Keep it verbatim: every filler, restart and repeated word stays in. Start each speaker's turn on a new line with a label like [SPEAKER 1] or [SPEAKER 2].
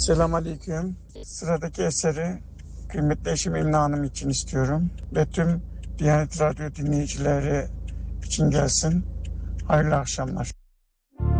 [SPEAKER 1] Selamünaleyküm. Sıradaki eseri kıymetli eşim Emine Hanım için istiyorum. Ve tüm Diyanet Radyo dinleyicileri için gelsin. Hayırlı akşamlar.